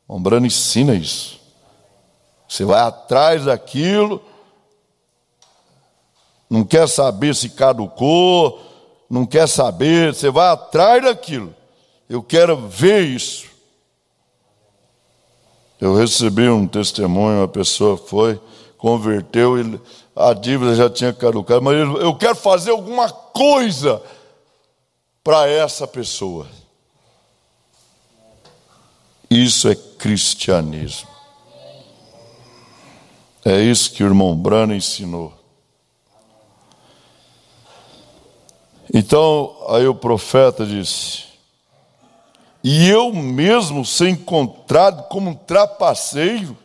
Mombrana ensina isso. Você vai atrás daquilo, não quer saber se caducou, não quer saber, você vai atrás daquilo. Eu quero ver isso. Eu recebi um testemunho, uma pessoa foi, converteu, a dívida já tinha caducado, mas eu quero fazer alguma coisa para essa pessoa. Isso é cristianismo. É isso que o irmão Brana ensinou. Então, aí o profeta disse: e eu mesmo ser encontrado como um trapaceiro?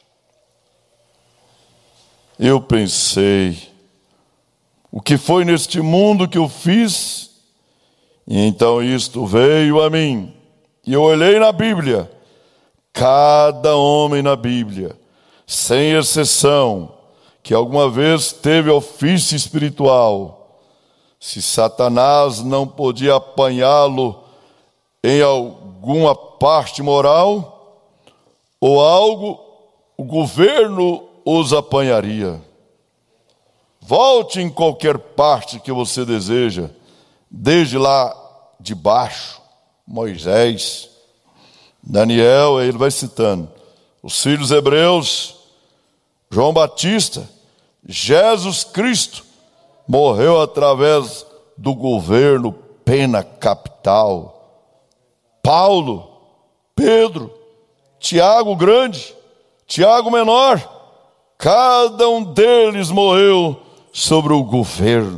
Eu pensei, o que foi neste mundo que eu fiz? E então isto veio a mim. E eu olhei na Bíblia, cada homem na Bíblia, sem exceção, que alguma vez teve ofício espiritual, se Satanás não podia apanhá-lo em alguma parte moral ou algo, o governo os apanharia. Volte em qualquer parte que você deseja, desde lá de baixo, Moisés, Daniel, ele vai citando, os filhos hebreus, João Batista, Jesus Cristo, morreu através do governo pena capital. Paulo, Pedro, Tiago grande, Tiago menor, cada um deles morreu sobre o governo.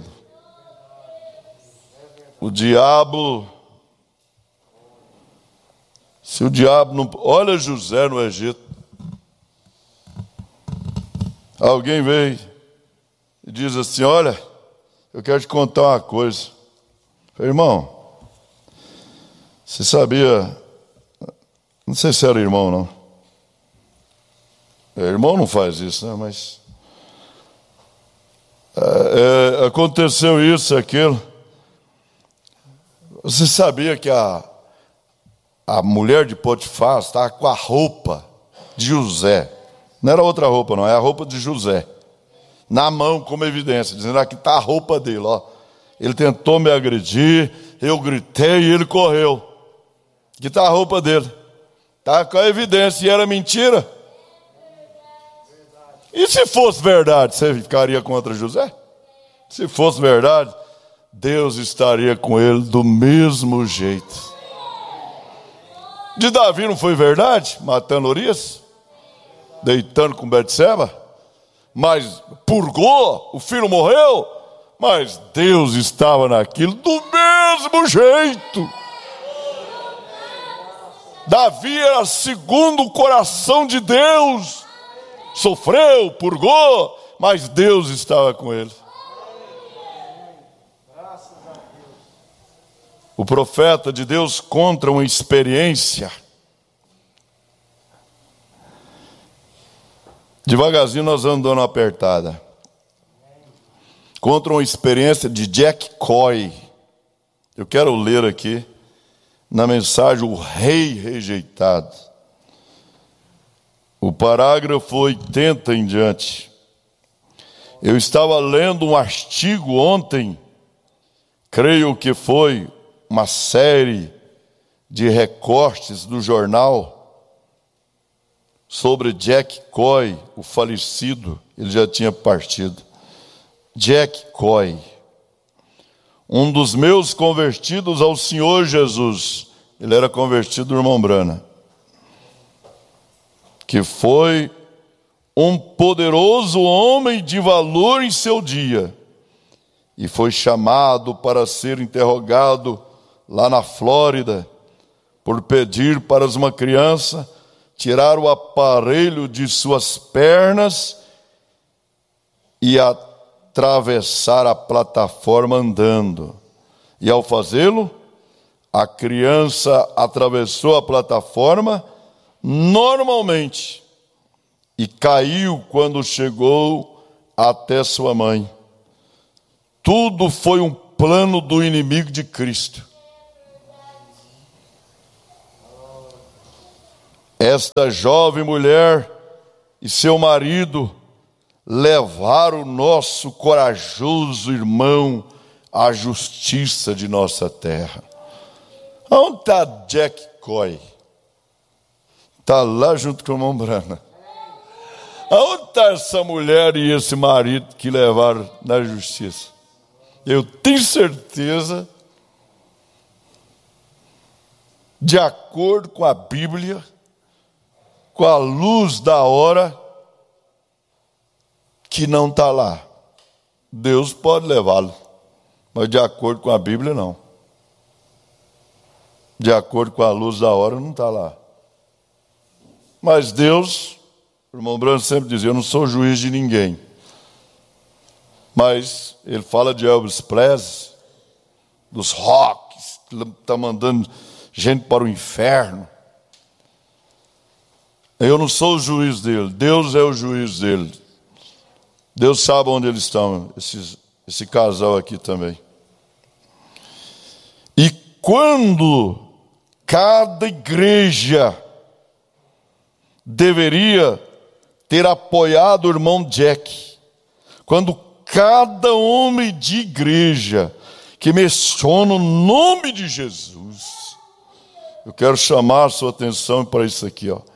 O diabo, se o diabo não... Olha José no Egito. Alguém veio e diz assim: olha, eu quero te contar uma coisa. Eu falei, irmão, você sabia... Não sei se era irmão, não. Irmão não faz isso, né? Mas... aconteceu isso, aquilo. Você sabia que a mulher de Potifar estava com a roupa de José? Não era outra roupa, não. É a roupa de José. Na mão, como evidência. Dizendo, aqui está a roupa dele, ó. Ele tentou me agredir, eu gritei e ele correu. Aqui está a roupa dele. Está com a evidência. E era mentira? E se fosse verdade, você ficaria contra José? Se fosse verdade, Deus estaria com ele do mesmo jeito. De Davi não foi verdade? Matando Urias? Deitando com Betseba? Mas purgou, o filho morreu, mas Deus estava naquilo do mesmo jeito. Davi era segundo o coração de Deus. Sofreu, purgou, mas Deus estava com ele. O profeta de Deus conta uma experiência. Devagarzinho nós vamos dando uma apertada. Conta uma experiência de Jack Coy. Eu quero ler aqui na mensagem O Rei Rejeitado. O parágrafo 80 em diante. Eu estava lendo um artigo ontem, creio que foi uma série de recortes do jornal sobre Jack Coy, o falecido, ele já tinha partido. Jack Coy, um dos meus convertidos ao Senhor Jesus, ele era convertido do irmão Brana, que foi um poderoso homem de valor em seu dia, e foi chamado para ser interrogado lá na Flórida, por pedir para uma criança tirar o aparelho de suas pernas e atravessar a plataforma andando. E ao fazê-lo, a criança atravessou a plataforma normalmente e caiu quando chegou até sua mãe. Tudo foi um plano do inimigo de Cristo. esta jovem mulher e seu marido levaram o nosso corajoso irmão à justiça de nossa terra. Onde está Jack Coy? Está lá junto com o irmão Brana. Onde está essa mulher e esse marido que levaram na justiça? Eu tenho certeza, de acordo com a Bíblia, com a luz da hora, que não está lá. Deus pode levá-lo, mas de acordo com a Bíblia, não. De acordo com a luz da hora, não está lá. Mas Deus, o irmão Branco sempre dizia, eu não sou juiz de ninguém. Mas ele fala de Elvis Presley, dos rocks, que está mandando gente para o inferno. Eu não sou o juiz dele, Deus é o juiz dele. Deus sabe onde eles estão, esse casal aqui também. E quando cada igreja deveria ter apoiado o irmão Jack, quando cada homem de igreja que menciona o nome de Jesus, eu quero chamar a sua atenção para isso aqui, ó.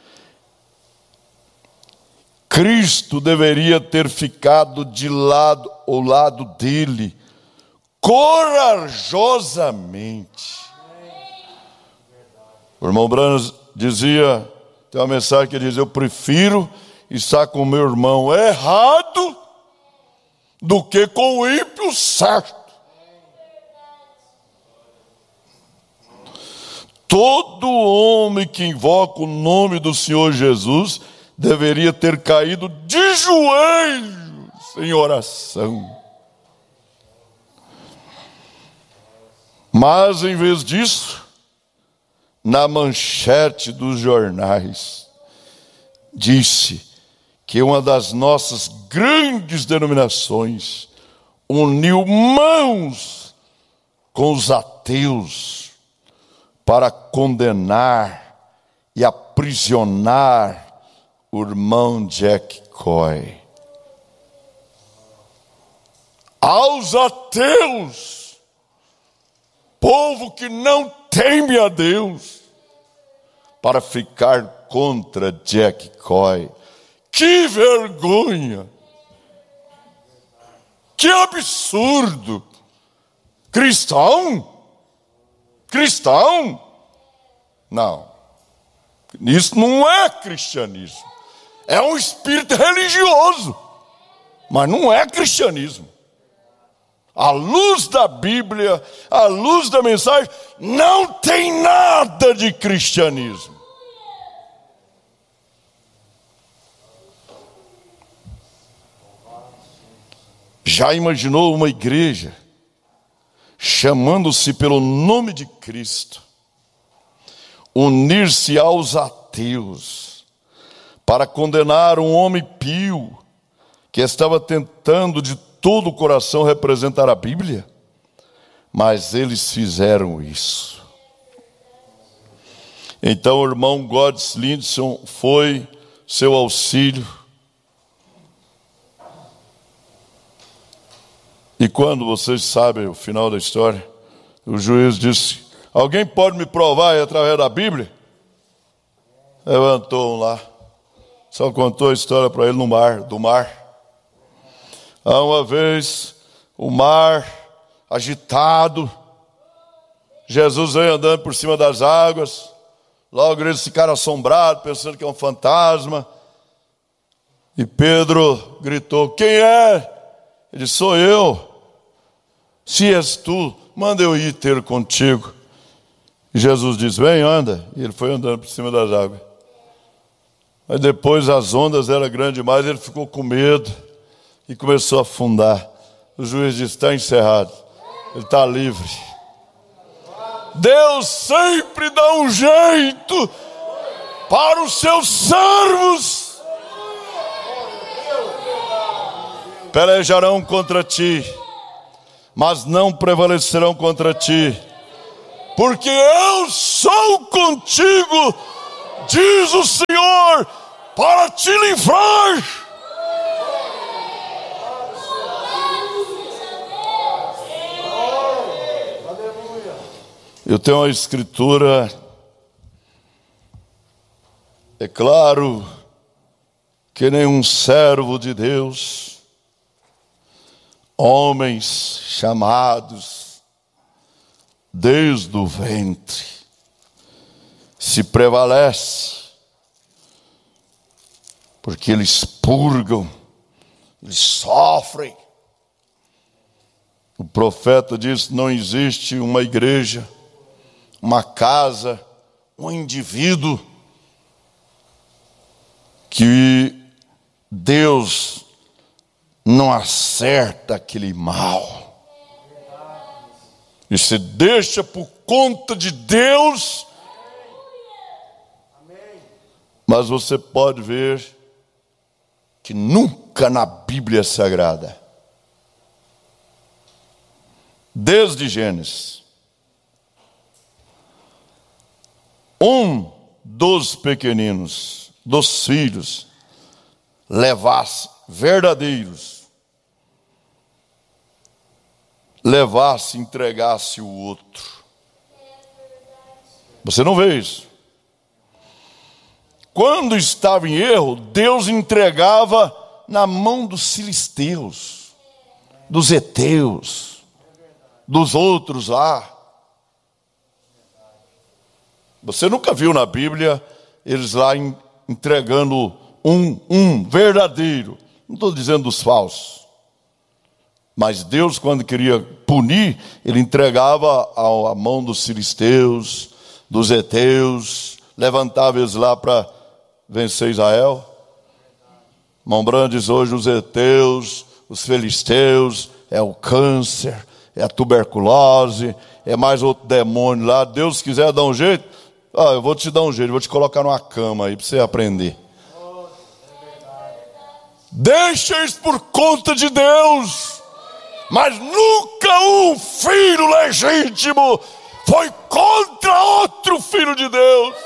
Cristo deveria ter ficado de lado, ao lado dele, corajosamente. O irmão Branham dizia, tem uma mensagem que diz, eu prefiro estar com meu irmão errado do que com o ímpio certo. Todo homem que invoca o nome do Senhor Jesus deveria ter caído de joelhos em oração. Mas, em vez disso, na manchete dos jornais, disse que uma das nossas grandes denominações uniu mãos com os ateus para condenar e aprisionar o irmão Jack Coy. Aos ateus, povo que não teme a Deus, para ficar contra Jack Coy. Que vergonha! Que absurdo! Cristão? Cristão? Não. Isso não é cristianismo. É um espírito religioso, mas não é cristianismo. À luz da Bíblia, à luz da mensagem, não tem nada de cristianismo. Já imaginou uma igreja chamando-se pelo nome de Cristo, unir-se aos ateus para condenar um homem pio que estava tentando de todo o coração representar a Bíblia? Mas eles fizeram isso. Então o irmão Goddes Lindson foi seu auxílio. E quando vocês sabem o final da história, o juiz disse, alguém pode me provar através da Bíblia? Levantou um lá, só contou a história para ele do mar. Há uma vez, o mar agitado, Jesus veio andando por cima das águas, logo eles ficaram assombrados, pensando que é um fantasma. E Pedro gritou, quem é? Ele disse, sou eu. Se és tu, manda eu ir ter contigo. E Jesus disse, vem, anda. E ele foi andando por cima das águas. Mas depois as ondas eram grandes demais, ele ficou com medo e começou a afundar. O juiz disse, está encerrado. Ele está livre. Deus sempre dá um jeito para os seus servos. Pelejarão contra ti, mas não prevalecerão contra ti, porque eu sou contigo, diz o Senhor, para te livrar. Eu tenho uma escritura, é claro que nenhum servo de Deus, homens chamados desde o ventre, se prevalece, porque eles purgam, eles sofrem. O profeta diz: não existe uma igreja, uma casa, um indivíduo que Deus não acerta aquele mal. E se deixa por conta de Deus. Mas você pode ver que nunca na Bíblia Sagrada, desde Gênesis, um dos pequeninos, dos filhos, entregasse o outro. Você não vê isso. Quando estava em erro, Deus entregava na mão dos filisteus, dos heteus, dos outros lá. Você nunca viu na Bíblia eles lá entregando um verdadeiro. Não estou dizendo dos falsos. Mas Deus, quando queria punir, Ele entregava à mão dos filisteus, dos heteus, levantava eles lá para vencer Israel. Mão Branda diz hoje: os heteus, os filisteus, é o câncer, é a tuberculose, é mais outro demônio lá. Deus quiser dar um jeito, eu vou te dar um jeito, vou te colocar numa cama aí para você aprender. Deixa isso por conta de Deus. Mas nunca um filho legítimo foi contra outro filho de Deus.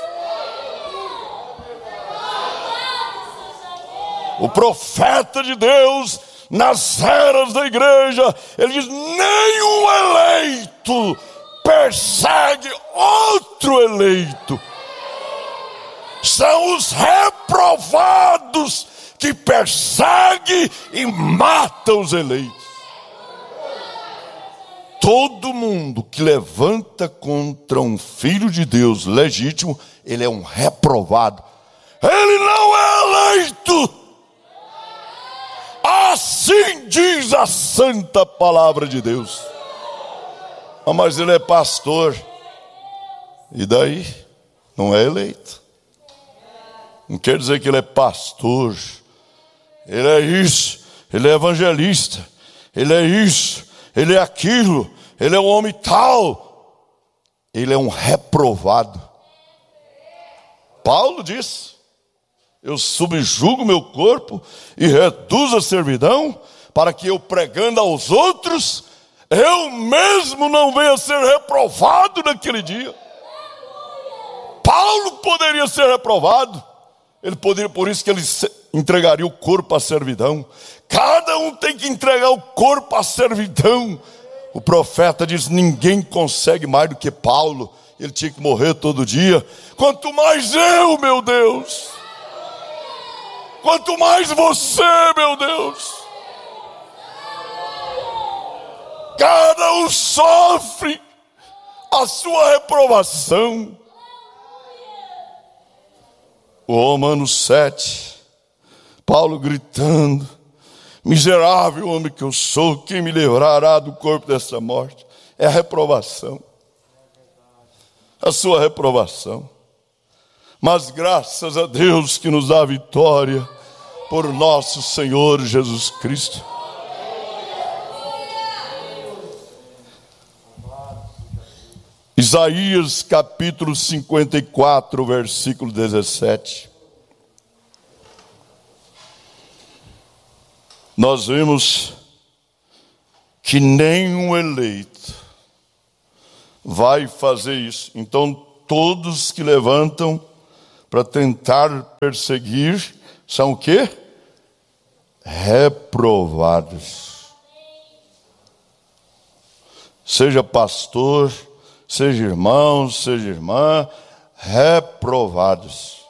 O profeta de Deus, nas eras da igreja, ele diz: nenhum eleito persegue outro eleito. São os reprovados que perseguem e matam os eleitos. Todo mundo que levanta contra um filho de Deus legítimo, ele é um reprovado. Ele não é eleito. Assim diz a santa palavra de Deus. Mas ele é pastor. E daí? Não é eleito. Não quer dizer que ele é pastor. Ele é isso. Ele é evangelista. Ele é isso. Ele é aquilo. Ele é um homem tal. Ele é um reprovado. Paulo disse: eu subjugo meu corpo e reduzo a servidão, para que eu, pregando aos outros, eu mesmo não venha a ser reprovado naquele dia. Paulo poderia ser reprovado. Ele poderia, por isso que ele entregaria o corpo à servidão. Cada um tem que entregar o corpo à servidão. O profeta diz: ninguém consegue mais do que Paulo. Ele tinha que morrer todo dia. Quanto mais eu, meu Deus. Quanto mais você, meu Deus. Cada um sofre a sua reprovação. O Romanos 7, Paulo gritando: miserável homem que eu sou, quem me livrará do corpo dessa morte? É a reprovação. A sua reprovação. Mas graças a Deus que nos dá a vitória por nosso Senhor Jesus Cristo. Isaías capítulo 54, versículo 17. Nós vimos que nenhum eleito vai fazer isso. Então todos que levantam para tentar perseguir, são o quê? Reprovados. Seja pastor, seja irmão, seja irmã, reprovados.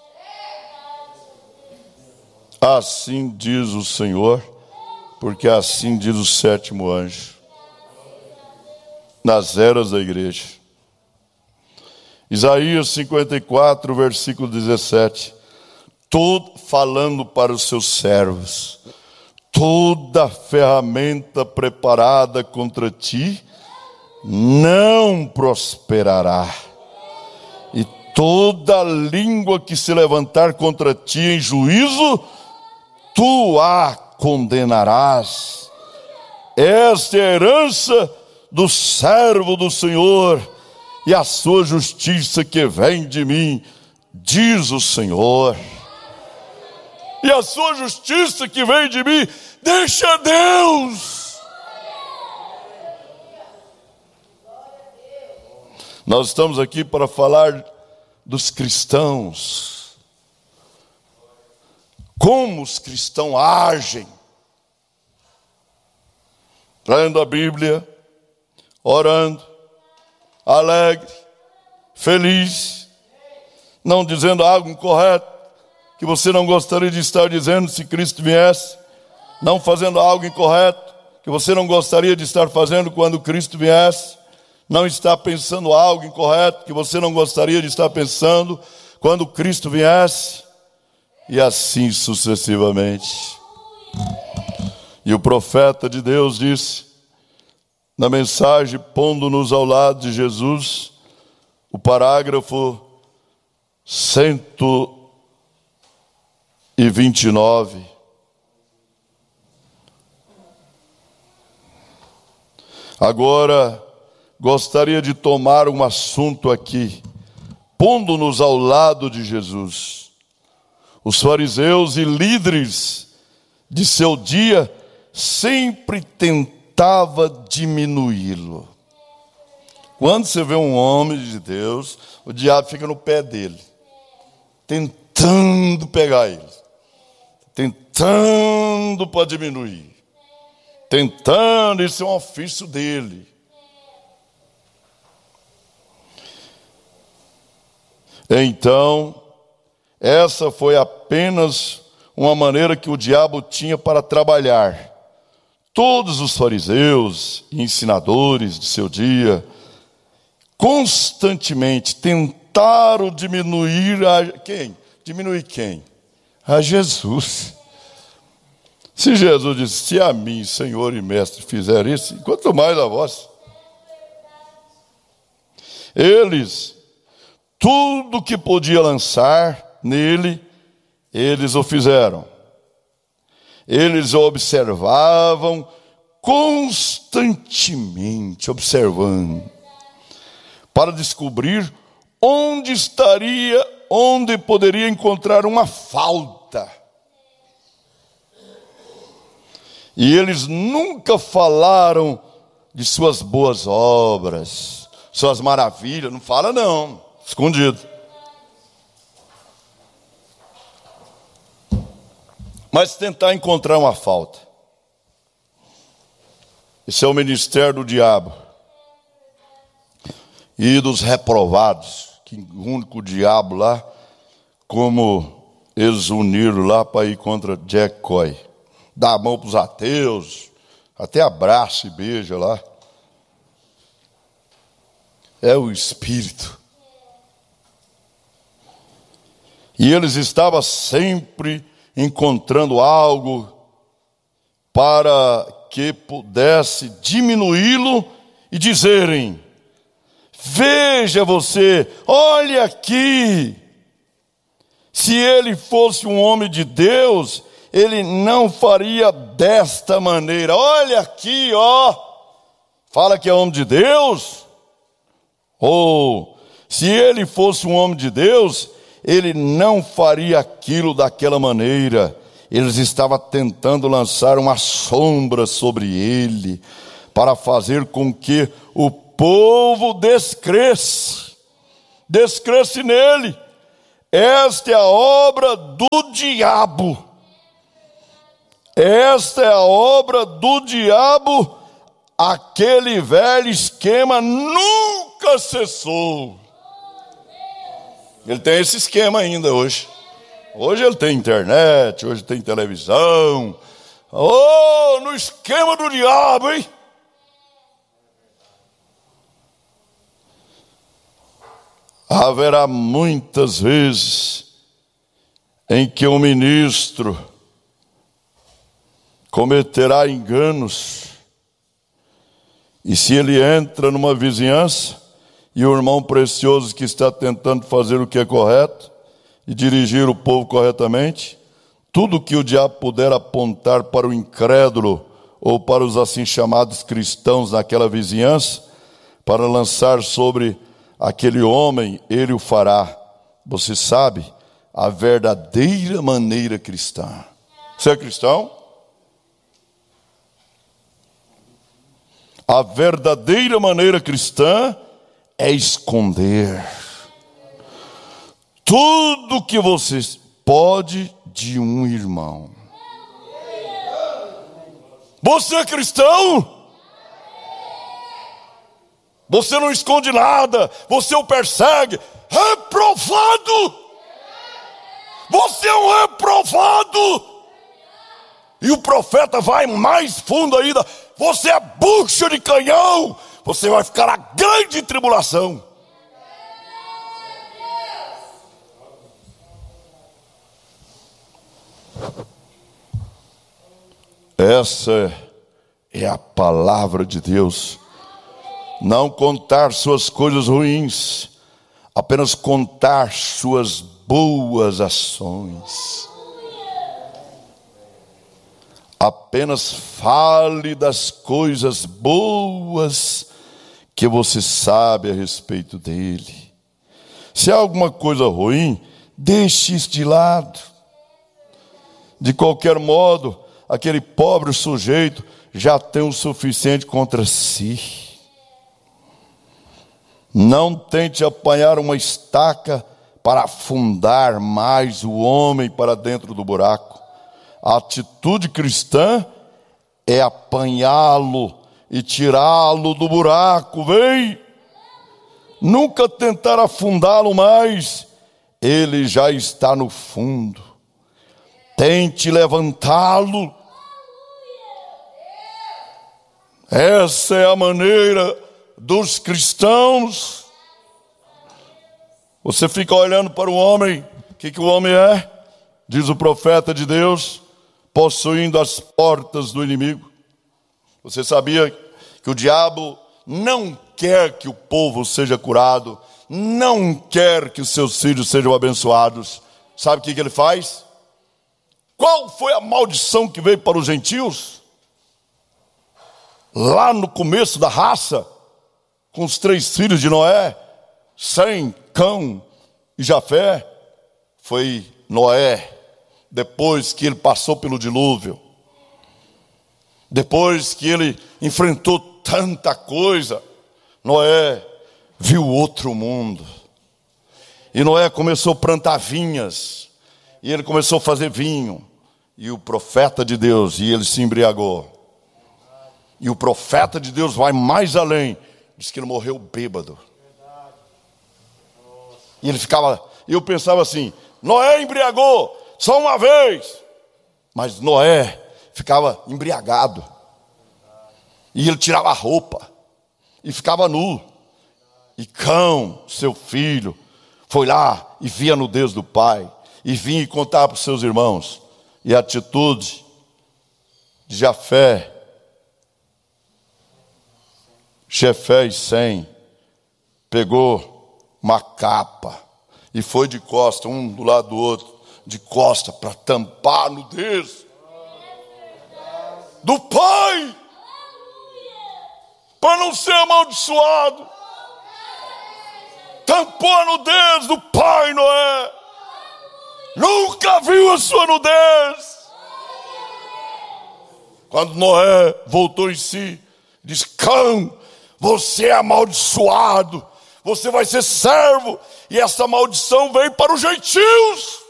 Assim diz o Senhor, porque assim diz o sétimo anjo, nas eras da igreja. Isaías 54, versículo 17. Falando para os seus servos: toda ferramenta preparada contra ti não prosperará, e toda língua que se levantar contra ti em juízo, tu a condenarás. Esta é a herança do servo do Senhor, e a sua justiça que vem de mim, diz o Senhor. E a sua justiça que vem de mim, deixa Deus. Nós estamos aqui para falar dos cristãos. Como os cristãos agem. Lendo a Bíblia, orando, alegre, feliz, não dizendo algo incorreto que você não gostaria de estar dizendo se Cristo viesse, não fazendo algo incorreto que você não gostaria de estar fazendo quando Cristo viesse, não está pensando algo incorreto que você não gostaria de estar pensando quando Cristo viesse, e assim sucessivamente. E o profeta de Deus disse, na mensagem, pondo-nos ao lado de Jesus, o parágrafo 129. Agora, gostaria de tomar um assunto aqui, pondo-nos ao lado de Jesus. Os fariseus e líderes de seu dia sempre tentava diminuí-lo. Quando você vê um homem de Deus, o diabo fica no pé dele, tentando pegar ele, tentando para diminuir, tentando, isso é um ofício dele. Então, essa foi apenas uma maneira que o diabo tinha para trabalhar. Todos os fariseus e ensinadores de seu dia constantemente tentaram diminuir a quem? Diminuir quem? A Jesus. Se Jesus disse, se a mim, Senhor e Mestre, fizer isso, quanto mais a vós. Eles, tudo que podia lançar nele, eles o fizeram. Eles o observavam constantemente, observando, para descobrir onde poderia encontrar uma falta. E eles nunca falaram de suas boas obras, suas maravilhas, não fala não, escondido. Mas tentar encontrar uma falta. Esse é o ministério do diabo. E dos reprovados, que único o diabo lá, como eles uniram lá para ir contra Jack Coy. Dá a mão para os ateus, até abraça e beija lá. É o espírito. E eles estavam sempre encontrando algo para que pudesse diminuí-lo e dizerem, veja você, olha aqui, se ele fosse um homem de Deus, ele não faria desta maneira, olha aqui, ó, fala que é homem de Deus, ou se ele fosse um homem de Deus, ele não faria aquilo daquela maneira. Eles estavam tentando lançar uma sombra sobre ele, para fazer com que o povo descresse nele. Esta é a obra do diabo. Esta é a obra do diabo. Aquele velho esquema nunca cessou. Ele tem esse esquema ainda hoje. Hoje ele tem internet, hoje tem televisão. Oh, no esquema do diabo, hein? Haverá muitas vezes em que o ministro cometerá enganos. E se ele entra numa vizinhança e o irmão precioso que está tentando fazer o que é correto e dirigir o povo corretamente, tudo que o diabo puder apontar para o incrédulo ou para os assim chamados cristãos naquela vizinhança, para lançar sobre aquele homem, ele o fará. Você sabe, a verdadeira maneira cristã. Você é cristão? A verdadeira maneira cristã é esconder tudo que você pode de um irmão. Você é cristão? Você não esconde nada, você o persegue. Reprovado! Você é um reprovado! E o profeta vai mais fundo ainda. Você é bucha de canhão. Você vai ficar na grande tribulação. Essa é a palavra de Deus. Não contar suas coisas ruins, apenas contar suas boas ações. Apenas fale das coisas boas que você sabe a respeito dele. Se há alguma coisa ruim, deixe isso de lado. De qualquer modo, aquele pobre sujeito já tem o suficiente contra si. Não tente apanhar uma estaca para afundar mais o homem para dentro do buraco. A atitude cristã é apanhá-lo e tirá-lo do buraco. Vem! Nunca tentar afundá-lo mais. Ele já está no fundo. Tente levantá-lo. Essa é a maneira dos cristãos. Você fica olhando para o homem. O que o homem é? Diz o profeta de Deus, possuindo as portas do inimigo. Você sabia que o diabo não quer que o povo seja curado, não quer que os seus filhos sejam abençoados? Sabe o que ele faz? Qual foi a maldição que veio para os gentios? Lá no começo da raça, com os 3 filhos de Noé, Sem, Cão e Jafé, foi Noé, depois que ele passou pelo dilúvio, depois que ele enfrentou tanta coisa, Noé viu outro mundo. E Noé começou a plantar vinhas, e ele começou a fazer vinho, e o profeta de Deus, e ele se embriagou. E o profeta de Deus vai mais além, diz que ele morreu bêbado. E ele ficava, eu pensava assim, Noé embriagou só uma vez, mas Noé ficava embriagado, e ele tirava a roupa, e ficava nu, e Cão, seu filho, foi lá e via a nudez do pai, e vinha e contava para os seus irmãos. E a atitude de Jafé e Sem, pegou uma capa e foi de costa, um do lado do outro, de costa, para tampar a nudez do pai, para não ser amaldiçoado. Tampou a nudez do pai Noé. Nunca viu a sua nudez. Quando Noé voltou em si, disse: Cão, você é amaldiçoado, você vai ser servo, e essa maldição vem para os gentios.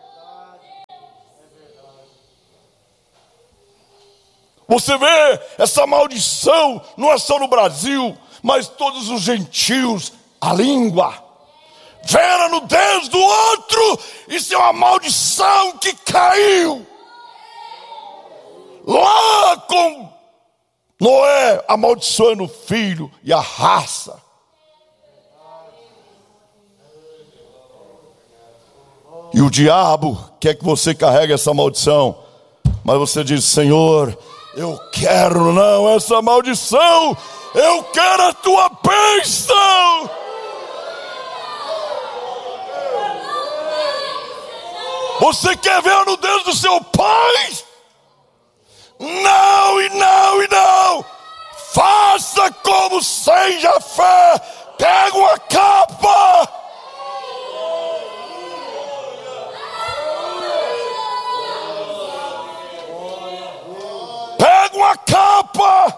Você vê, essa maldição não é só no Brasil, mas todos os gentios, a língua, ver a nudez do outro, isso é uma maldição que caiu. Lá com Noé, amaldiçoando o filho e a raça. E o diabo quer que você carregue essa maldição, mas você diz: Senhor, eu quero não essa maldição, eu quero a tua bênção. Você quer ver a nudez do seu pai? Não e não e não. Faça como sem Jafé. Pega uma capa. Pega uma capa.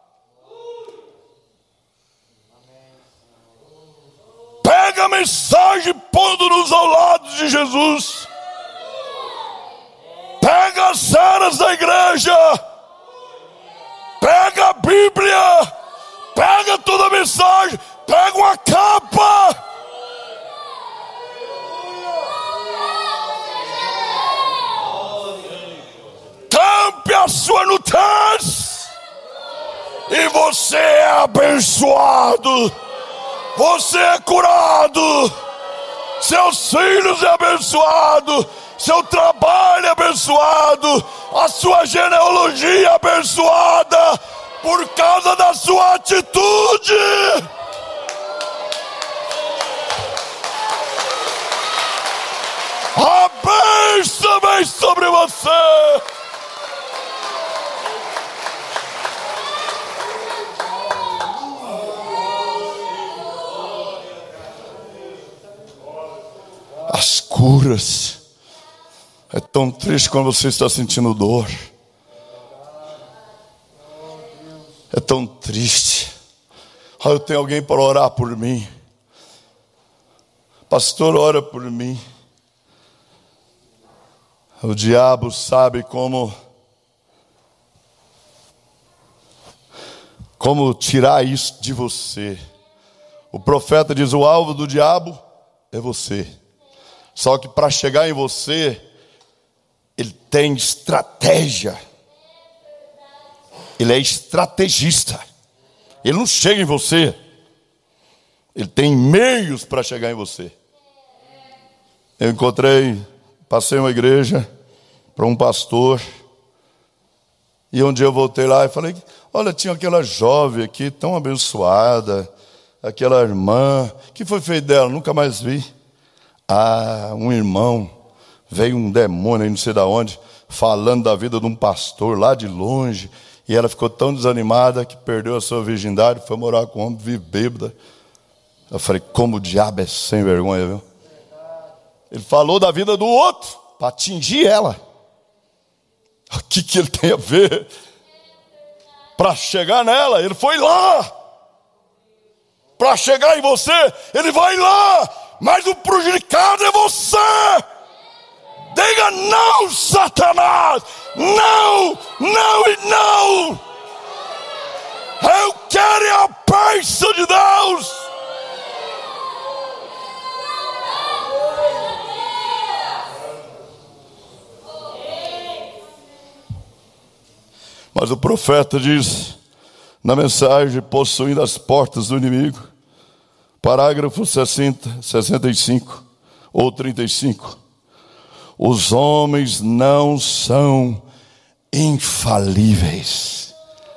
Pega a mensagem pondo-nos ao lado de Jesus. Pega as cenas da igreja. Pega a Bíblia. Pega toda a mensagem. Pega uma capa. Tampe a sua nudez. E você é abençoado. Você é curado. Seus filhos é abençoado. Seu trabalho é abençoado. A sua genealogia é abençoada. Por causa da sua atitude. A bênção vem sobre você. As curas. É tão triste quando você está sentindo dor. É tão triste. Eu tenho alguém para orar por mim. Pastor, ora por mim. O diabo sabe como tirar isso de você. O profeta diz: o alvo do diabo é você. Só que para chegar em você, ele tem estratégia. Ele é estrategista. Ele não chega em você. Ele tem meios para chegar em você. Eu passei uma igreja para um pastor. E um dia eu voltei lá e falei: olha, tinha aquela jovem aqui tão abençoada. Aquela irmã. O que foi feito dela? Nunca mais vi. Um irmão. Veio um demônio aí não sei de onde, falando da vida de um pastor lá de longe. E ela ficou tão desanimada que perdeu a sua virgindade. Foi morar com um homem, vive bêbada. Eu falei: como o diabo é sem vergonha, viu? Ele falou da vida do outro para atingir ela. O que ele tem a ver? Para chegar nela, ele foi lá. Para chegar em você, ele vai lá. Mas o prejudicado é você. Diga não, Satanás. Não, não e não. Eu quero a bênção de Deus. Mas o profeta diz na mensagem: possuindo as portas do inimigo. Parágrafo 65 ou 35. Os homens não são infalíveis.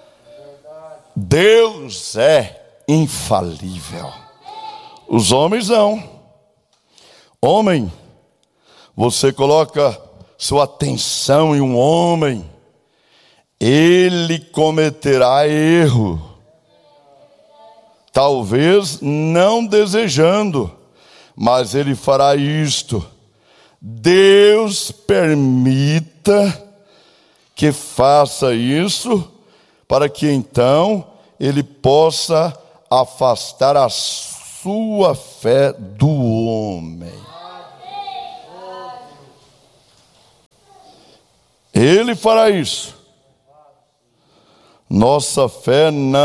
Deus é infalível. Os homens não. Homem, você coloca sua atenção em um homem, ele cometerá erro. Talvez não desejando, mas ele fará isto. Deus permita que faça isso, para que então ele possa afastar a sua fé do homem. Ele fará isso. Nossa fé não